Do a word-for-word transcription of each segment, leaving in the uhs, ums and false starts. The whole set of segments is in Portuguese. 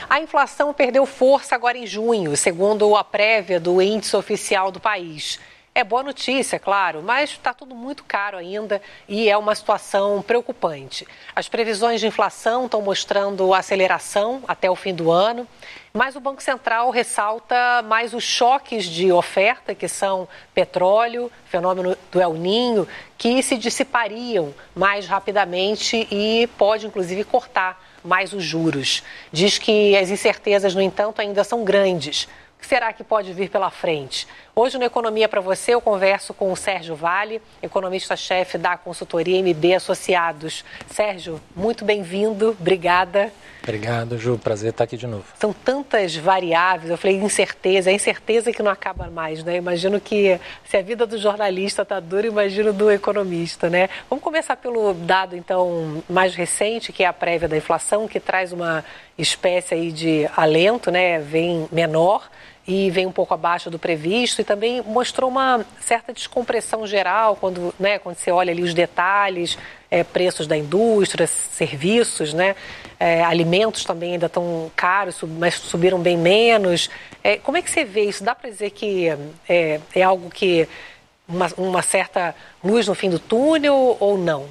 A inflação perdeu força agora em junho, segundo a prévia do índice oficial do país. É boa notícia, claro, mas está tudo muito caro ainda e é uma situação preocupante. As previsões de inflação estão mostrando aceleração até o fim do ano, mas o Banco Central ressalta mais os choques de oferta, que são petróleo, fenômeno do El Niño, que se dissipariam mais rapidamente e pode, inclusive, cortar mais os juros. Diz que as incertezas, no entanto, ainda são grandes. O que será que pode vir pela frente? Hoje, no Economia para Você, eu converso com o Sérgio Vale, economista-chefe da consultoria M B Associados. Sérgio, muito bem-vindo, obrigada. Obrigado, Ju, prazer estar aqui de novo. São tantas variáveis, eu falei incerteza, é incerteza que não acaba mais, né? Imagino que se a vida do jornalista está dura, imagino do economista, né? Vamos começar pelo dado, então, mais recente, que é a prévia da inflação, que traz uma espécie aí de alento, né? Vem menor e vem um pouco abaixo do previsto e também mostrou uma certa descompressão geral quando, né, quando você olha ali os detalhes, é, preços da indústria, serviços, né, é, alimentos também ainda estão caros, mas subiram bem menos. É, como é que você vê isso? Dá para dizer que é, é algo que, uma, uma certa luz no fim do túnel ou não?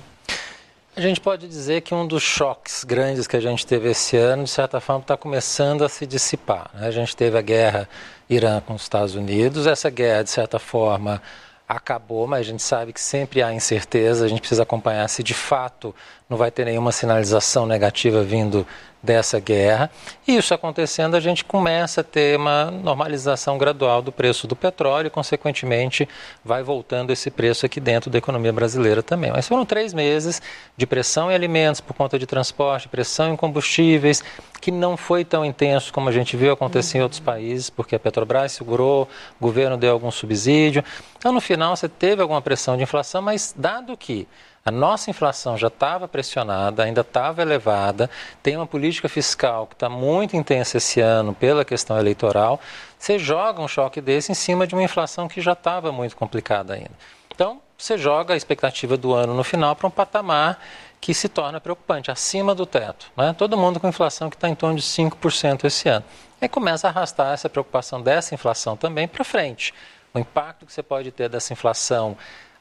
A gente pode dizer que um dos choques grandes que a gente teve esse ano, de certa forma, está começando a se dissipar, né? A gente teve a guerra Irã com os Estados Unidos, essa guerra, de certa forma, acabou, mas a gente sabe que sempre há incerteza, a gente precisa acompanhar se de fato não vai ter nenhuma sinalização negativa vindo dessa guerra. E isso acontecendo, a gente começa a ter uma normalização gradual do preço do petróleo e, consequentemente, vai voltando esse preço aqui dentro da economia brasileira também. Mas foram três meses de pressão em alimentos por conta de transporte, pressão em combustíveis, que não foi tão intenso como a gente viu acontecer em outros países, porque a Petrobras segurou, o governo deu algum subsídio. Então, no final, você teve alguma pressão de inflação, mas dado que a nossa inflação já estava pressionada, ainda estava elevada, tem uma política fiscal que está muito intensa esse ano pela questão eleitoral, você joga um choque desse em cima de uma inflação que já estava muito complicada ainda. Então, você joga a expectativa do ano no final para um patamar que se torna preocupante, acima do teto, né? Todo mundo com inflação que está em torno de cinco por cento esse ano. Aí começa a arrastar essa preocupação dessa inflação também para frente. O impacto que você pode ter dessa inflação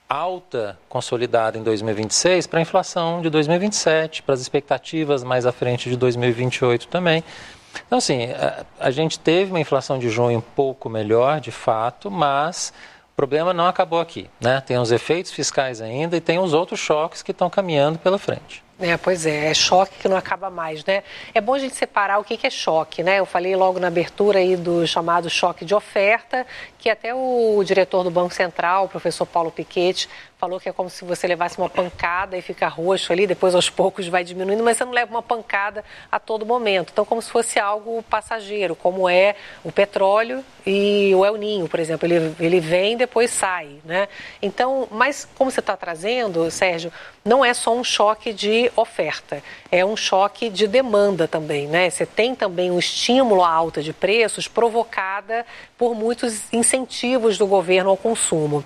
alta, consolidada em dois mil e vinte e seis, para a inflação de dois mil e vinte e sete, para as expectativas mais à frente de dois mil e vinte e oito também. Então, assim, a, a gente teve uma inflação de junho um pouco melhor, de fato, mas o problema não acabou aqui, né? Tem os efeitos fiscais ainda e tem os outros choques que estão caminhando pela frente. É, pois é, é choque que não acaba mais, né? É bom a gente separar o que é choque, né? Eu falei logo na abertura aí do chamado choque de oferta, que até o diretor do Banco Central, o professor Paulo Piketty, falou que é como se você levasse uma pancada e fica roxo ali, depois aos poucos vai diminuindo, mas você não leva uma pancada a todo momento. Então, como se fosse algo passageiro, como é o petróleo e o El Niño, por exemplo. Ele, ele vem e depois sai, né? Então, mas como você está trazendo, Sérgio, não é só um choque de oferta, é um choque de demanda também, né? Você tem também um estímulo à alta de preços provocada por muitos incentivos do governo ao consumo.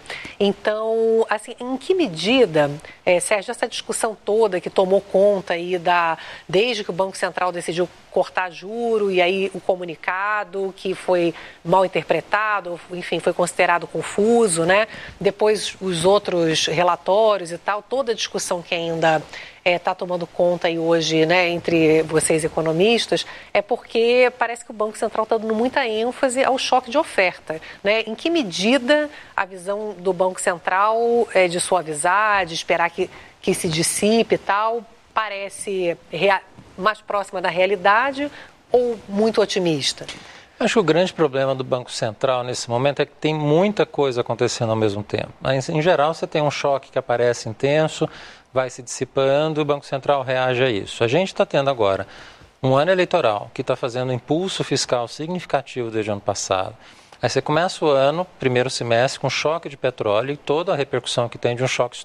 Então, assim, em que medida, é, Sérgio, essa discussão toda que tomou conta aí da, desde que o Banco Central decidiu cortar juro e aí o comunicado que foi mal interpretado, enfim, foi considerado confuso, né? Depois os outros relatórios e tal, toda a discussão que ainda está é, tomando conta aí hoje, né, entre vocês economistas, é porque parece que o Banco Central está dando muita ênfase ao choque de oferta, né? Em que medida a visão do Banco Central é de suavizar, de esperar que, que se dissipe e tal, parece rea- mais próxima da realidade ou muito otimista? Acho que o grande problema do Banco Central nesse momento é que tem muita coisa acontecendo ao mesmo tempo. Mas, em geral, você tem um choque que aparece intenso, vai se dissipando e o Banco Central reage a isso. A gente está tendo agora um ano eleitoral que está fazendo um impulso fiscal significativo desde o ano passado. Aí você começa o ano, primeiro semestre, com choque de petróleo e toda a repercussão que tem de um choque